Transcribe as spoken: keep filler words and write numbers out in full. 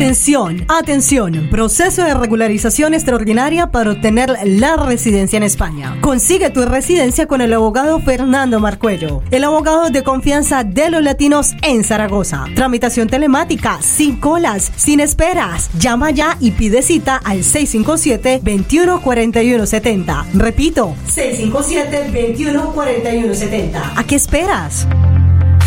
Atención, atención, proceso de regularización extraordinaria para obtener la residencia en España. Consigue tu residencia con el abogado Fernando Marcuello, el abogado de confianza de los latinos en Zaragoza. Tramitación telemática, sin colas, sin esperas. Llama ya y pide cita al seis cinco siete, veintiuno cuarenta y uno setenta. Repito, seis cinco siete, veintiuno cuarenta y uno setenta. ¿A qué esperas?